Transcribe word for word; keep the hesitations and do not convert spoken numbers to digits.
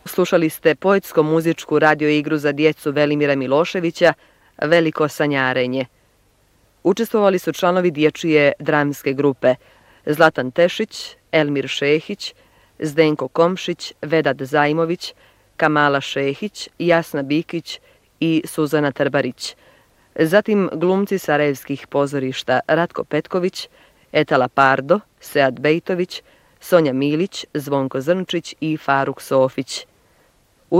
Slušali ste poetsko-muzičku radio igru za djecu Velimira Miloševića Veliko sanjarenje. Učestvovali su članovi dječje dramske grupe Zlatan Tešić, Elmir Šehić, Zdenko Komšić, Vedad Zajmović, Kamala Šehić, Jasna Bikić i Suzana Trbarić. Zatim glumci sarajevskih pozorišta Ratko Petković, Etala Pardo, Sead Bejtović, Sonja Milić, Zvonko Zrnčić i Faruk Sofić.